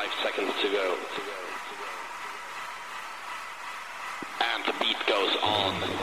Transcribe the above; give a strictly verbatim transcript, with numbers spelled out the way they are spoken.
Five seconds to go. And the beat goes on.